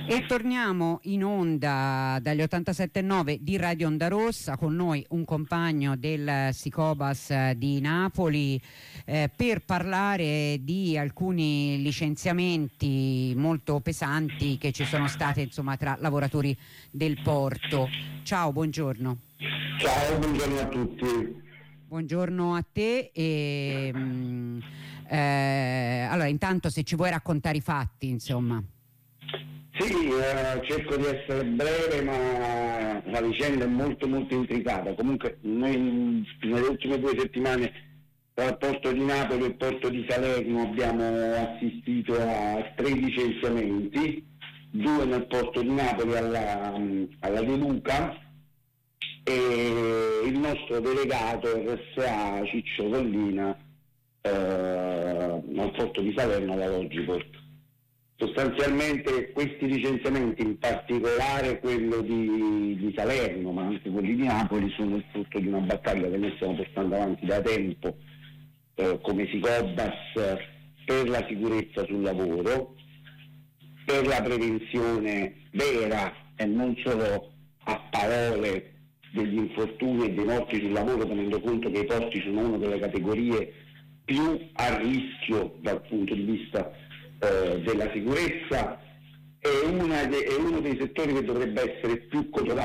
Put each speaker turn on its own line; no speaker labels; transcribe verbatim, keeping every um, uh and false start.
E torniamo in onda dagli ottantasette virgola nove di Radio Onda Rossa, con noi un compagno del Sicobas di Napoli, eh, per parlare di alcuni licenziamenti molto pesanti che ci sono stati, insomma, tra lavoratori del porto. Ciao, buongiorno.
Ciao, buongiorno a tutti.
Buongiorno a te. E, mh, eh, allora, intanto, se ci vuoi raccontare i fatti, insomma.
Sì, eh, cerco di essere breve, ma la vicenda è molto molto intricata. Comunque noi nelle ultime due settimane tra il porto di Napoli e il porto di Salerno abbiamo assistito a tre licenziamenti, due nel porto di Napoli alla, alla De Luca, e il nostro delegato R S A Ciccio Collina eh, al porto di Salerno alla Logiport. Sostanzialmente questi licenziamenti, in particolare quello di, di Salerno, ma anche quelli di Napoli, sono il frutto di una battaglia che noi stiamo portando avanti da tempo eh, come Sicobas per la sicurezza sul lavoro, per la prevenzione vera e non solo a parole degli infortuni e dei morti sul lavoro, tenendo conto che i porti sono una delle categorie più a rischio dal punto di vista eh, della sicurezza, è, una de- è uno dei settori che dovrebbe essere più